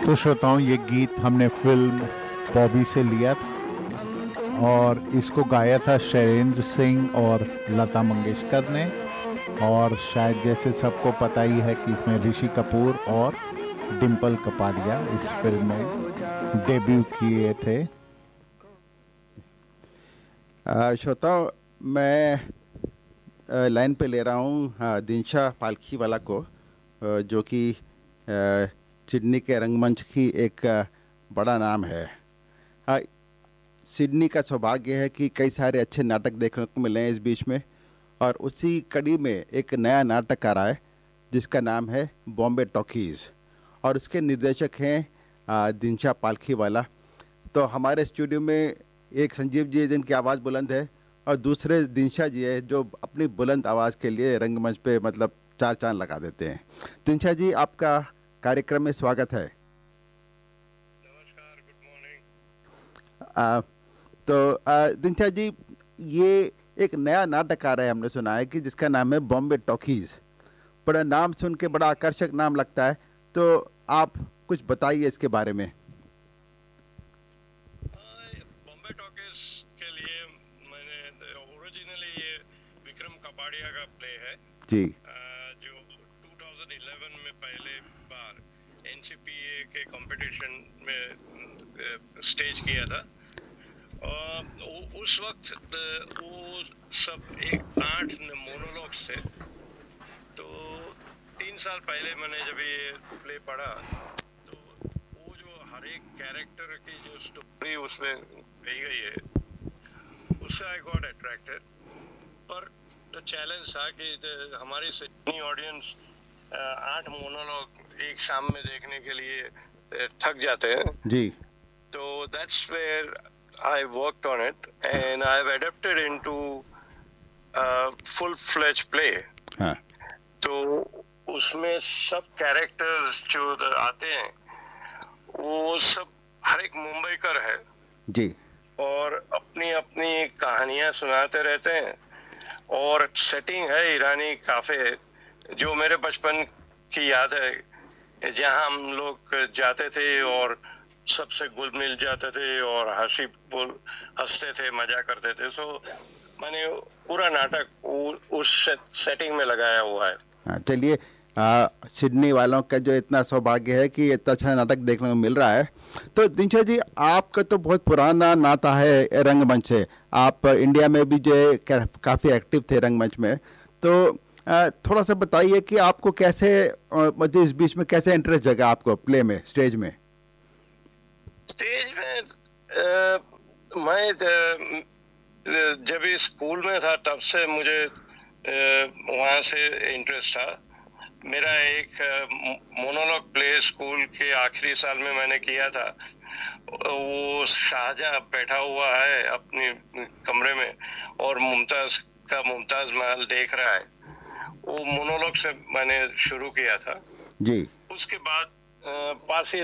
तो श्रोताओं, ये गीत हमने फिल्म बॉबी से लिया था और इसको गाया था शैलेंद्र सिंह और लता मंगेशकर ने। और शायद जैसे सबको पता ही है कि इसमें ऋषि कपूर और डिम्पल कपाड़िया इस फिल्म में डेब्यू किए थे। श्रोताओं, मैं लाइन पे ले रहा हूँ दिनशा पालखीवाला को, जो कि सिडनी के रंगमंच की एक बड़ा नाम है। सिडनी का सौभाग्य है कि कई सारे अच्छे नाटक देखने को मिले हैं इस बीच में, और उसी कड़ी में एक नया नाटक आ रहा है जिसका नाम है बॉम्बे टॉकीज़, और उसके निर्देशक हैं दिनशा पालखीवाला। तो हमारे स्टूडियो में एक संजीव जी है जिनकी आवाज़ बुलंद है, और दूसरे दिनशा जी है जो अपनी बुलंद आवाज़ के लिए रंगमंच पे मतलब चार चांद लगा देते हैं। दिनशा जी, आपका कार्यक्रम में स्वागत है। नमस्कार, गुड मॉर्निंग। दिनशा जी, ये एक नया नाटक आ रहा है, हमने सुना है कि जिसका नाम है बॉम्बे टॉकीज़। बड़ा नाम सुन के बड़ा आकर्षक नाम लगता है, तो आप कुछ बताइए इसके बारे में। बॉम्बे टॉकीज के लिए मैंने ओरिजिनली ये विक्रम कपाड़िया का प्ले है जी, जो 2011 में पहले बार एनसीपीए के कंपटीशन में स्टेज किया था। उस वक्त वो सब 8 मोनोलॉग्स थे। तो 3 साल पहले मैंने जब ये प्ले पढ़ा तो वो जो हर एक कैरेक्टर की जो स्टोरी उसमें कही गई है उससे आई गॉट अट्रैक्टेड। पर जो चैलेंज था कि हमारी सिडनी ऑडियंस 8 मोनोलॉग एक शाम में देखने के लिए थक जाते हैं जी। तो that's where I worked on it and I've adapted into a full-fledged play. हाँ। तो उसमें सब कैरेक्टर्स जो आते हैं वो सब हर एक मुंबईकर है जी। और अपनी अपनी कहानियां सुनाते रहते हैं, और सेटिंग है ईरानी काफे, जो मेरे बचपन की याद है, जहां हम लोग जाते थे और सबसे घुल मिल जाते थे और हंसते थे, मजा करते थे। सो मैंने पूरा नाटक उस सेटिंग में लगाया हुआ है। हाँ, चलिए, सिडनी वालों का जो इतना सौभाग्य है कि इतना अच्छा नाटक देखने को मिल रहा है। तो दिनशा जी, आपका तो बहुत पुराना नाता है रंगमंच से। आप इंडिया में भी जो है काफ़ी एक्टिव थे रंगमंच में। तो थोड़ा सा बताइए कि आपको कैसे मतलब इस बीच में कैसे इंटरेस्ट जगा आपको प्ले में, स्टेज में? स्टेज में मैं जब स्कूल में था तब से मुझे वहाँ से इंटरेस्ट था। मेरा एक मोनोलॉग प्ले स्कूल के आखिरी साल में मैंने किया था। वो शाहजहां बैठा हुआ है अपने कमरे में और मुमताज का मुमताज महल देख रहा है। वो मोनोलॉग से मैंने शुरू किया था जी। उसके बाद पास ही